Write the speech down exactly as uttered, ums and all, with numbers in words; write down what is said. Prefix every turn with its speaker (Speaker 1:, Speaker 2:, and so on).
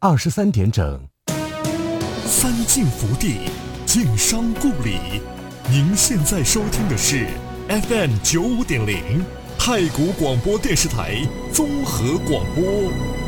Speaker 1: 二十三点整。
Speaker 2: 三晋福地，晋商故里。您现在收听的是 F M 九五点零太谷广播电视台综合广播。